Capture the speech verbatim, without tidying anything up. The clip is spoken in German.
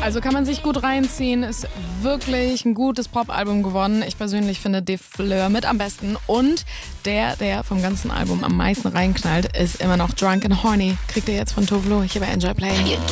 Also kann man sich gut reinziehen, ist wirklich ein gutes Pop-Album geworden. Ich persönlich finde De Fleur mit am besten. Und der, der vom ganzen Album am meisten reinknallt, ist immer noch Drunk and Horny. Kriegt ihr jetzt von Tove Lo hier bei Enjoy Play.